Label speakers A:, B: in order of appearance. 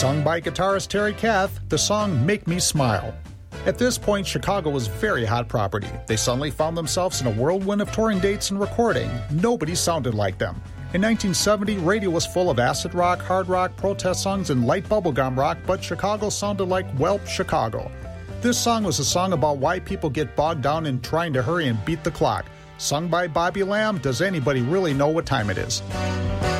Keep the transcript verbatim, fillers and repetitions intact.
A: Sung by guitarist Terry Kath, the song Make Me Smile. At this point, Chicago was very hot property. They suddenly found themselves in a whirlwind of touring dates and recording. Nobody sounded like them. In nineteen seventy, radio was full of acid rock, hard rock, protest songs, and light bubblegum rock, but Chicago sounded like, well, Chicago. This song was a song about why people get bogged down in trying to hurry and beat the clock. Sung by Bobby Lamb, does anybody really know what time it is?